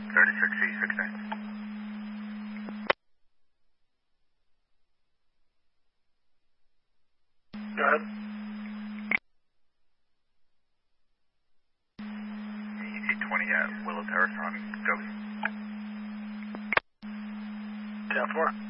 36E16. Go ahead. ET20 at Willow Terrace on Ghost. 10-4.